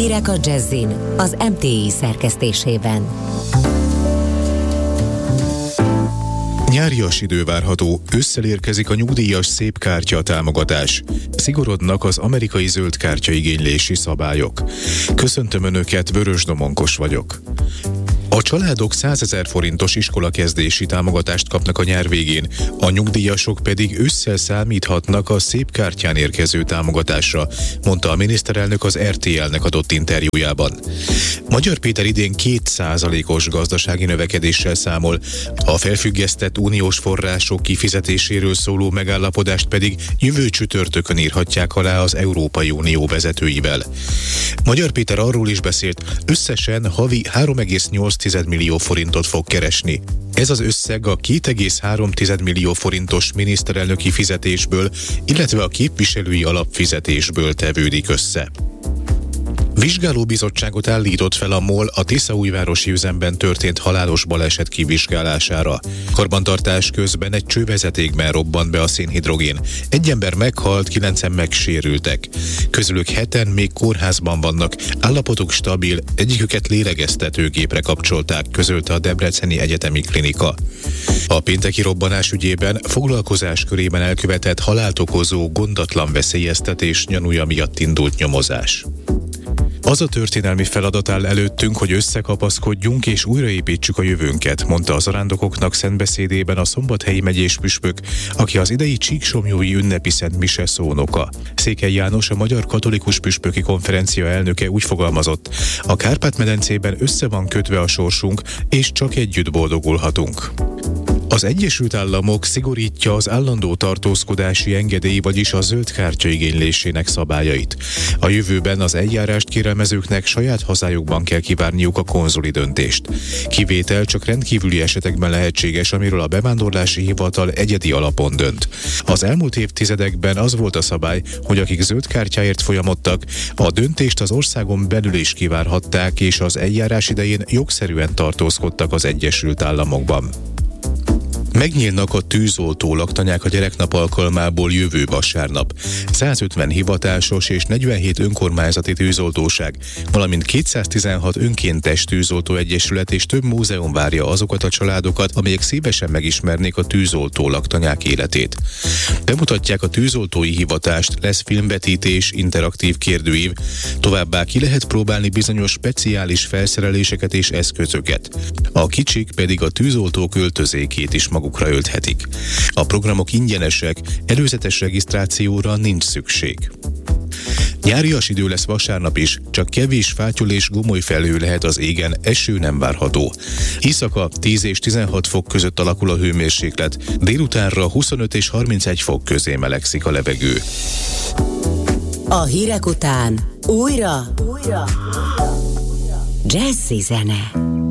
Hírek a Jazzin az MTI szerkesztésében. Nyárias idő várható, ősszel érkezik a nyugdíjas szép kártya támogatás. Szigorodnak az amerikai zöld kártya igénylési szabályok. Köszöntöm Önöket, Vörös Domonkos vagyok. A családok 100 000 forintos iskolakezdési támogatást kapnak a nyár végén, a nyugdíjasok pedig ősszel számíthatnak a szép kártyán érkező támogatásra, mondta a miniszterelnök az RTL-nek adott interjújában. Magyar Péter idén 2%-os gazdasági növekedéssel számol, a felfüggesztett uniós források kifizetéséről szóló megállapodást pedig jövő csütörtökön írhatják alá az Európai Unió vezetőivel. Magyar Péter arról is beszélt, összesen havi 3,8 millió forintot fog keresni. Ez az összeg a 2,3 millió forintos miniszterelnöki fizetésből, illetve a képviselői alapfizetésből tevődik össze. Vizsgálóbizottságot állított fel a MOL a Tiszaújvárosi üzemben történt halálos baleset kivizsgálására. Karbantartás közben egy csővezetékben robbant be a szénhidrogén. Egy ember meghalt, 9-en megsérültek. Közülük 7-en még kórházban vannak, állapotuk stabil, egyiküket lélegeztetőgépre kapcsolták, közölte a Debreceni Egyetemi Klinika. A pénteki robbanás ügyében foglalkozás körében elkövetett halált okozó gondatlan veszélyeztetés gyanúja miatt indult nyomozás. Az a történelmi feladat áll előttünk, hogy összekapaszkodjunk és újraépítsük a jövőnket, mondta a zarándokoknak szentbeszédében a Szombathelyi megyés püspök, aki az idei Csíksomlyói ünnepi Szent Mise szónoka. Székely János, a Magyar Katolikus Püspöki Konferencia elnöke úgy fogalmazott: a Kárpát-medencében össze van kötve a sorsunk, és csak együtt boldogulhatunk. Az Egyesült Államok szigorítja az állandó tartózkodási engedély, vagyis a zöld kártya igénylésének szabályait. A jövőben az eljárást kérelmezőknek saját hazájukban kell kivárniuk a konzuli döntést. Kivétel csak rendkívüli esetekben lehetséges, amiről a bevándorlási hivatal egyedi alapon dönt. Az elmúlt évtizedekben az volt a szabály, hogy akik zöld kártyáért folyamodtak, a döntést az országon belül is kivárhatták, és az eljárás idején jogszerűen tartózkodtak az Egyesült Államokban. Megnyílnak a tűzoltó laktanyák a gyereknap alkalmából jövő vasárnap. 150 hivatásos és 47 önkormányzati tűzoltóság, valamint 216 önkéntes tűzoltó egyesület és több múzeum várja azokat a családokat, amelyek szívesen megismernék a tűzoltó laktanyák életét. Bemutatják a tűzoltói hivatást, lesz filmvetítés, interaktív kérdőív, továbbá ki lehet próbálni bizonyos speciális felszereléseket és eszközöket. A kicsik pedig a tűzoltó költözékét is magukra ölthetik. A programok ingyenesek, előzetes regisztrációra nincs szükség. Nyárias idő lesz vasárnap is, csak kevés fátyol és gomoly felhő lehet az égen, eső nem várható. Éjszaka 10 és 16 fok között alakul a hőmérséklet, délutánra 25 és 31 fok közé melegszik a levegő. A hírek után újra Jazzy zene.